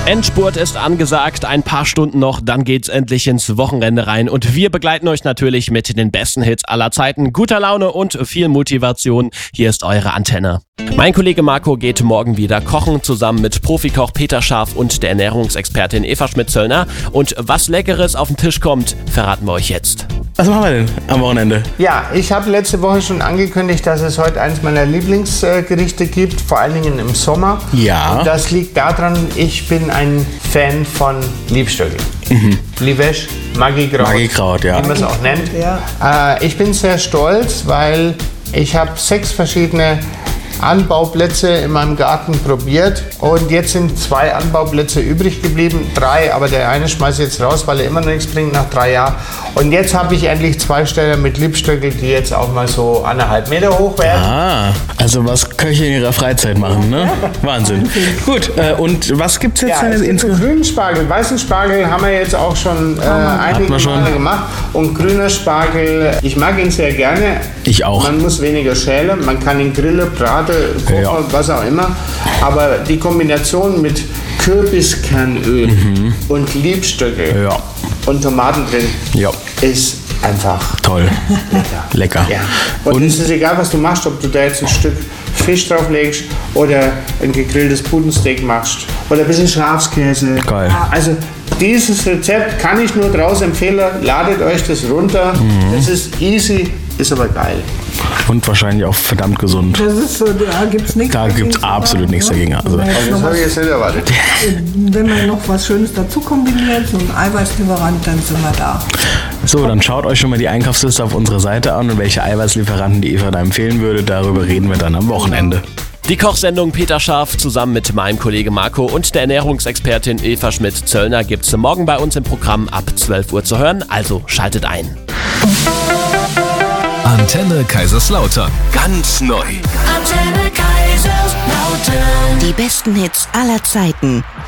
Endspurt ist angesagt, ein paar Stunden noch, dann geht's endlich ins Wochenende rein und wir begleiten euch natürlich mit den besten Hits aller Zeiten, guter Laune und viel Motivation. Hier ist eure Antenne. Mein Kollege Marco geht morgen wieder kochen, zusammen mit Profikoch Peter Scharf und der Ernährungsexpertin Eva Schmidt-Zöllner. Und was Leckeres auf den Tisch kommt, verraten wir euch jetzt. Was machen wir denn am Wochenende? Ja, ich habe letzte Woche schon angekündigt, dass es heute eines meiner Lieblingsgerichte gibt, vor allen Dingen im Sommer. Ja. Und das liegt daran, ich bin ein Fan von Liebstöckel. Livesh, Magikraut, Magikraut, ja. wie man es auch nennt. Ich bin sehr stolz, weil ich habe 6 verschiedene Anbauplätze in meinem Garten probiert und jetzt sind 2 Anbauplätze übrig geblieben, 3, aber der eine schmeiße ich jetzt raus, weil er immer noch nichts bringt nach 3 Jahren. Und jetzt habe ich endlich 2 Ställe mit Liebstöckel, die jetzt auch mal so 1,5 Meter hoch werden. Ah, also was Köche in ihrer Freizeit machen, ne? Wahnsinn. Gut, und was gibt's jetzt Ja, es gibt so grünen Spargel, weißen Spargel haben wir jetzt auch schon einige Male gemacht. Und grüner Spargel, ich mag ihn sehr gerne. Ich auch. Man muss weniger schälen, man kann ihn grillen, braten, kochen, Ja. was auch immer. Aber die Kombination mit Kürbiskernöl und Liebstöckel Ja. und Tomaten drin Ja. ist einfach Toll. Lecker. ja. Und es ist egal, was du machst, ob du da jetzt ein Stück Fisch drauflegst oder ein gegrilltes Putensteak machst oder ein bisschen Schafskäse. Geil. Also dieses Rezept kann ich nur draus empfehlen. Ladet euch das runter. Das ist easy, ist aber geil. Und wahrscheinlich auch verdammt gesund. Das ist so, da gibt's nichts. Da gibt's absolut nichts dagegen. Also, Das habe ich jetzt nicht erwartet. Wenn man noch was Schönes dazu kombiniert, so ein Eiweißlieferant, dann sind wir da. so, dann schaut euch schon mal die Einkaufsliste auf unserer Seite an und welche Eiweißlieferanten die Eva da empfehlen würde. Darüber reden wir dann am Wochenende. Die Kochsendung Peter Scharf zusammen mit meinem Kollege Marco und der Ernährungsexpertin Eva Schmidt-Zöllner gibt's morgen bei uns im Programm ab 12 Uhr zu hören, also schaltet ein. Antenne Kaiserslautern. Ganz neu. Antenne Kaiserslautern. Die besten Hits aller Zeiten.